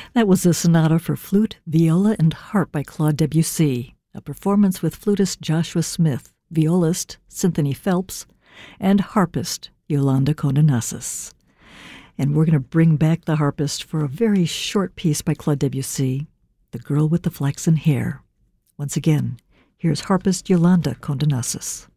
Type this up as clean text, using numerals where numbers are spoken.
That was a sonata for flute, viola, and harp by Claude Debussy, a performance with flutist Joshua Smith, violist Cynthia Phelps, and harpist Yolanda Condenasas. And we're going to bring back the harpist for a very short piece by Claude Debussy, The Girl with the Flaxen Hair. Once again, here's harpist Yolanda Condenasas.